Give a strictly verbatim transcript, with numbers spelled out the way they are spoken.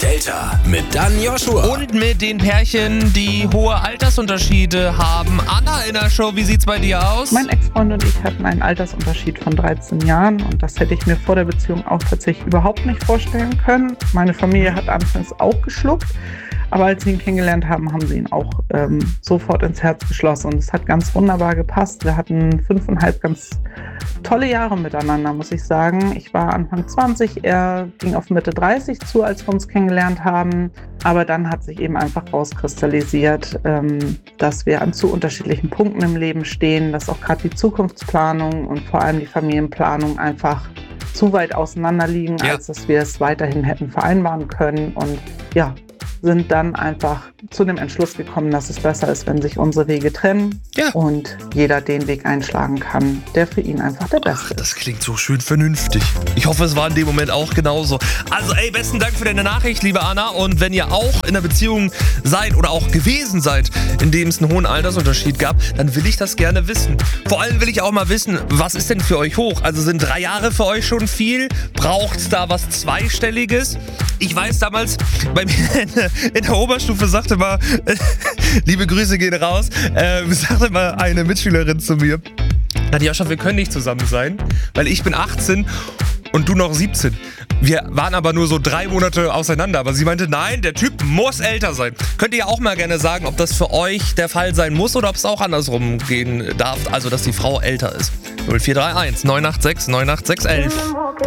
Delta mit Dan Joshua. Und mit den Pärchen, die hohe Altersunterschiede haben. Anna in der Show, wie sieht's bei dir aus? Mein Ex-Freund und ich hatten einen Altersunterschied von dreizehn Jahren und das hätte ich mir vor der Beziehung auch tatsächlich überhaupt nicht vorstellen können. Meine Familie hat anfangs auch geschluckt, aber als sie ihn kennengelernt haben, haben sie ihn auch ähm, sofort ins Herz geschlossen und es hat ganz wunderbar gepasst. Wir hatten fünfeinhalb ganz tolle Jahre miteinander, muss ich sagen. Ich war Anfang zwanzig, er ging auf Mitte dreißig zu, als wir uns kennengelernt haben. Aber dann hat sich eben einfach rauskristallisiert, ähm, dass wir an zu unterschiedlichen Punkten im Leben stehen, dass auch gerade die Zukunftsplanung und vor allem die Familienplanung einfach zu weit auseinander liegen, Ja. als dass wir es weiterhin hätten vereinbaren können. Und ja, sind dann einfach zu dem Entschluss gekommen, dass es besser ist, wenn sich unsere Wege trennen Ja. und jeder den Weg einschlagen kann, der für ihn einfach der beste Ach, ist. das klingt so schön vernünftig. Ich hoffe, es war in dem Moment auch genauso. Also ey, besten Dank für deine Nachricht, liebe Anna. Und wenn ihr auch in einer Beziehung seid oder auch gewesen seid, in dem es einen hohen Altersunterschied gab, dann will ich das gerne wissen. Vor allem will ich auch mal wissen, was ist denn für euch hoch? Also sind drei Jahre für euch schon viel? Braucht es da was Zweistelliges? Ich weiß damals, bei mir in der, in der Oberstufe sagte mal, liebe Grüße gehen raus, äh, sagte mal eine Mitschülerin zu mir, Nadjoscha, wir können nicht zusammen sein, weil ich bin achtzehn und du noch siebzehn. Wir waren aber nur so drei Monate auseinander. Aber sie meinte, nein, der Typ muss älter sein. Könnt ihr ja auch mal gerne sagen, ob das für euch der Fall sein muss oder ob es auch andersrum gehen darf. Also, dass die Frau älter ist. null vier drei eins neun acht sechs neun acht sechs eins.